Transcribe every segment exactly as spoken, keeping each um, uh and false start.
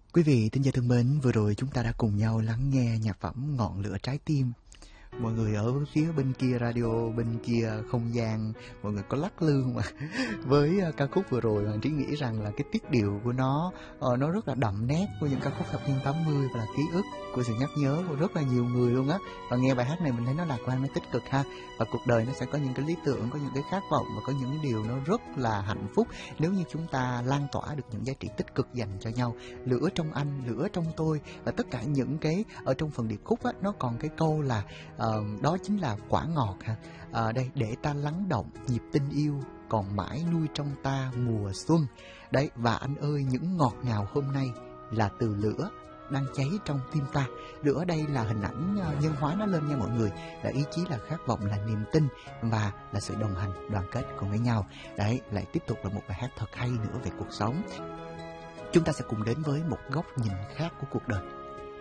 Quý vị thính giả thân mến, vừa rồi chúng ta đã cùng nhau lắng nghe nhạc phẩm Ngọn Lửa Trái Tim. Mọi người ở phía bên kia radio, bên kia không gian, mọi người có lắc lư không ạ? Với uh, ca khúc vừa rồi, Hoàng Trí nghĩ rằng là cái tiết điệu của nó uh, nó rất là đậm nét của những ca khúc thập niên tám mươi và là ký ức của sự nhắc nhớ của rất là nhiều người luôn á. Và nghe bài hát này mình thấy nó lạc quan, nó tích cực ha. Và cuộc đời nó sẽ có những cái lý tưởng, có những cái khát vọng và có những điều nó rất là hạnh phúc nếu như chúng ta lan tỏa được những giá trị tích cực dành cho nhau. Lửa trong anh, lửa trong tôi, và tất cả những cái ở trong phần điệp khúc á, nó còn cái câu là Uh, đó chính là quả ngọt ha. Uh, đây, để ta lắng động nhịp tình yêu còn mãi nuôi trong ta mùa xuân. Đấy, và anh ơi, những ngọt ngào hôm nay là từ lửa đang cháy trong tim ta. Lửa đây là hình ảnh uh, nhân hóa nó lên nha mọi người, là ý chí, là khát vọng, là niềm tin và là sự đồng hành, đoàn kết cùng với nhau. Đấy, lại tiếp tục là một bài hát thật hay nữa về cuộc sống. Chúng ta sẽ cùng đến với một góc nhìn khác của cuộc đời.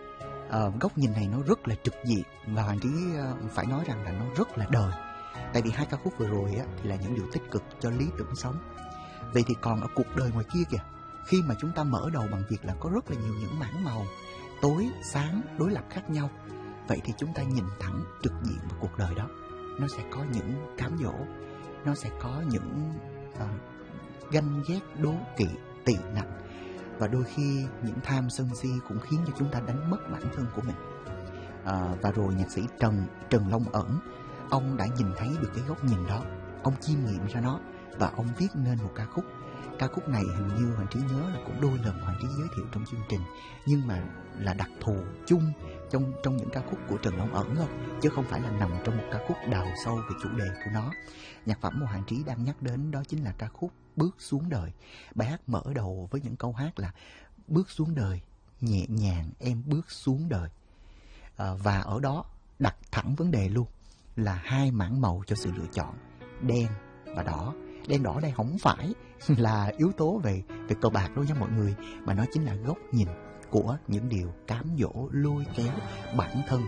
Uh, góc nhìn này nó rất là trực diện và Hoàng Trí uh, phải nói rằng là nó rất là đời. Tại vì hai ca khúc vừa rồi á, thì là những điều tích cực cho lý tưởng sống. Vậy thì còn ở cuộc đời ngoài kia kìa, khi mà chúng ta mở đầu bằng việc là có rất là nhiều những mảng màu tối, sáng, đối lập khác nhau, vậy thì chúng ta nhìn thẳng trực diện vào cuộc đời đó, nó sẽ có những cám dỗ, nó sẽ có những uh, ganh ghét, đố kỵ, tị nạnh. Và đôi khi những tham sân si cũng khiến cho chúng ta đánh mất bản thân của mình. À, và rồi nhạc sĩ Trần Trần Long Ẩn, ông đã nhìn thấy được cái góc nhìn đó, ông chiêm nghiệm ra nó và ông viết nên một ca khúc. Ca khúc này hình như Hoàng Trí nhớ là cũng đôi lần Hoàng Trí giới thiệu trong chương trình, nhưng mà là đặc thù chung trong trong những ca khúc của Trần Long Ẩn thôi, chứ không phải là nằm trong một ca khúc đào sâu về chủ đề của nó. Nhạc phẩm mà Hoàng Trí đang nhắc đến đó chính là ca khúc Bước Xuống Đời. Bài hát mở đầu với những câu hát là: bước xuống đời, nhẹ nhàng em bước xuống đời. À, và ở đó đặt thẳng vấn đề luôn là hai mảng màu cho sự lựa chọn, đen và đỏ. Đen đỏ đây không phải là yếu tố về về cờ bạc đâu nha mọi người, mà nó chính là góc nhìn của những điều cám dỗ, lôi kéo bản thân